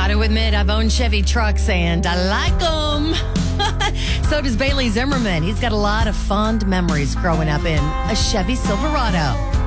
to admit, I've owned Chevy trucks and I like them. So does Bailey Zimmerman. He's got a lot of fond memories growing up in a Chevy Silverado.